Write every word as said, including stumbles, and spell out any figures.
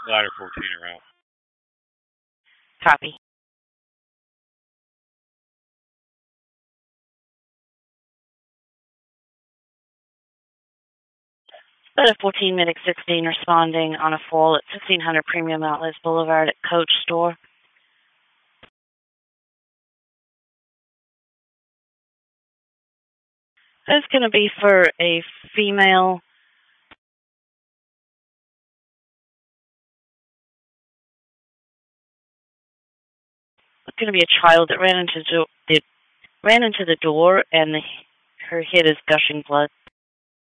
Ladder fourteen around. Copy. Ladder fourteen, Medic sixteen, responding on a fall at fifteen hundred Premium Outlets Boulevard at Coach Store. That's going to be for a female. It's going to be a child that ran into the, it ran into the door, and the, her head is gushing blood.